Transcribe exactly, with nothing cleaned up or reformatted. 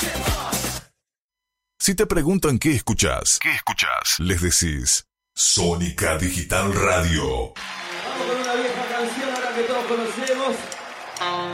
Si te preguntan qué escuchás, ¿qué escuchás? Les decís Sónica Digital Radio. Vamos con una vieja canción ahora que todos conocemos.